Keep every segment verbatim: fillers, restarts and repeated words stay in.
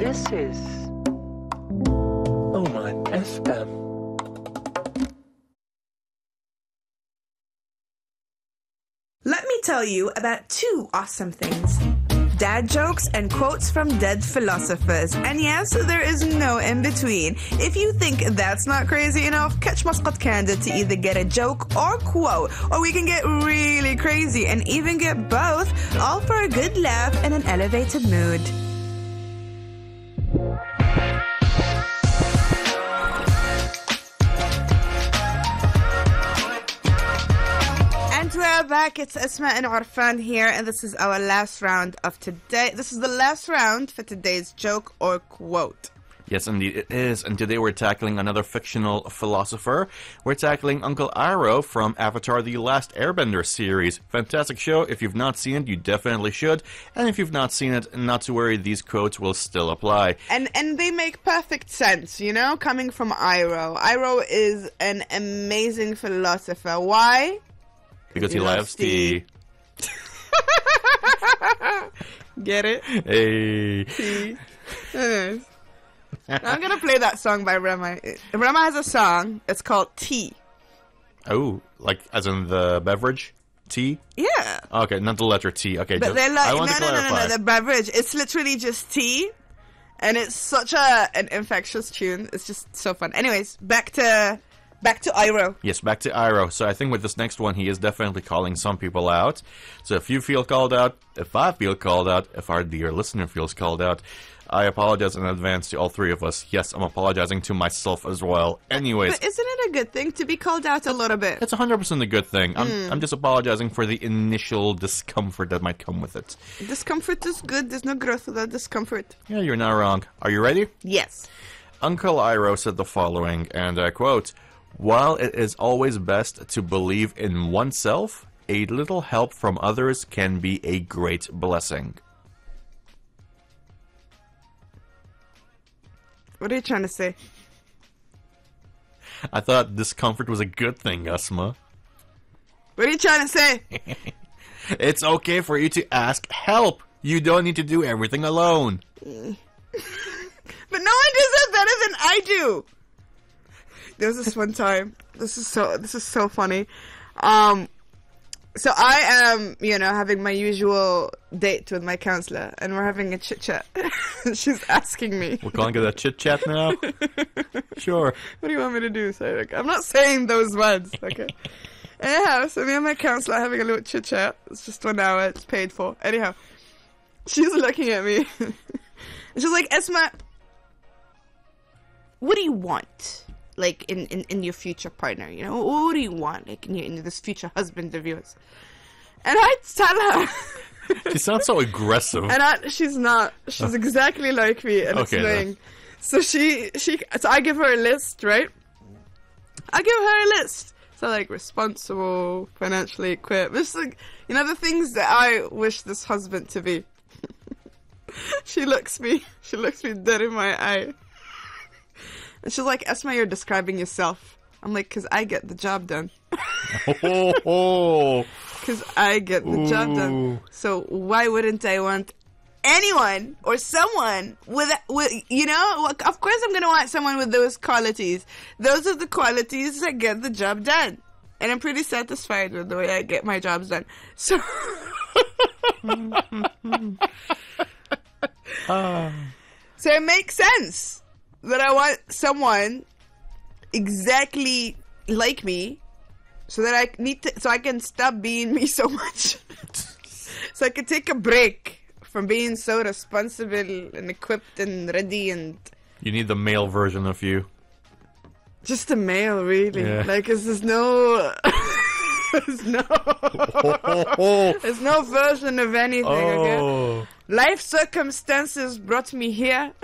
This is Oman F M. Let me tell you about two awesome things. Dad jokes and quotes from dead philosophers. And yes, there is no in between. If you think that's not crazy enough, catch Muscat Candid to either get a joke or quote. Or we can get really crazy and even get both, all for a good laugh and an elevated mood. We're back. It's Asma and Arfan here, and this is our last round of today. This is the last round for today's joke or quote. Yes, indeed it is. And today we're tackling another fictional philosopher. We're tackling Uncle Iroh from Avatar: The Last Airbender series. Fantastic show. If you've not seen it, you definitely should. And if you've not seen it, not to worry, these quotes will still apply. And and they make perfect sense, you know, coming from Iroh. Iroh is an amazing philosopher. Why? Because he, he loves tea. tea. Get it? Hey. Tea. I'm going to play that song by Rema. Rema has a song. It's called Tea. Oh, like as in the beverage? Tea? Yeah. Okay, not the letter T. Okay, but just, they're like, I want no, to no, clarify. no, no, no, the beverage. It's literally just tea. And it's such a an infectious tune. It's just so fun. Anyways, back to... Back to Iroh. Yes, back to Iroh. So I think with this next one, he is definitely calling some people out. So if you feel called out, if I feel called out, if our dear listener feels called out, I apologize in advance to all three of us. Yes, I'm apologizing to myself as well. Anyways. But isn't it a good thing to be called out a little bit? It's one hundred percent a good thing. I'm, Mm. I'm just apologizing for the initial discomfort that might come with it. Discomfort is good. There's no growth without discomfort. Yeah, you're not wrong. Are you ready? Yes. Uncle Iroh said the following, and I quote, "While it is always best to believe in oneself, a little help from others can be a great blessing." What are you trying to say? I thought discomfort was a good thing, Asma. What are you trying to say? It's okay for you to ask help. You don't need to do everything alone. But no one does it better than I do. There was this one time. This is so. This is so funny. Um, so I am, you know, having my usual date with my counselor, and we're having a chit chat. She's asking me. We're calling it a chit chat now. Sure. What do you want me to do? So like, I'm not saying those words. Okay. Anyhow, so me and my counselor are having a little chit chat. It's just one hour. It's paid for. Anyhow, she's looking at me. She's like, Esma, what do you want? Like, in, in, in your future partner, you know? What do you want, like, in, your, in this future husband of yours? And I tell her... She sounds so aggressive. And I, she's not. She's exactly like me, and it's Okay, annoying. So she, she... So I give her a list, right? I give her a list. So, like, responsible, financially equipped. Just, like, you know, the things that I wish this husband to be. She looks me... She looks me dead in my eye. And she's like, Esma, you're describing yourself. I'm like, because I get the job done. Oh, oh. Because I get the job done. Ooh. So why wouldn't I want anyone or someone with, with you know, of course I'm going to want someone with those qualities. Those are the qualities that get the job done. And I'm pretty satisfied with the way I get my jobs done. So... Ah. So it makes sense that I want someone exactly like me, so that I need to, so I can stop being me so much, so I can take a break from being so responsible and equipped and ready and. You need the male version of you. Just a male, really. Yeah. Like, is there's no. There's no. There's no version of anything. Okay? Oh. Life circumstances brought me here.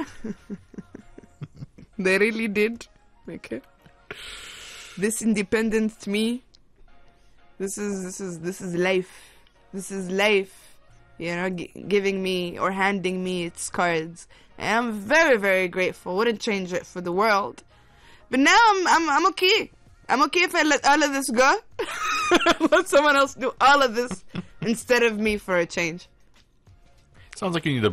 They really did. Okay. This independent me. This is this is this is life. This is life. You know, g- giving me or handing me its cards, and I'm very very grateful. Wouldn't change it for the world. But now I'm I'm I'm okay. I'm okay if I let all of this go. Let someone else do all of this instead of me for a change. Sounds like you need a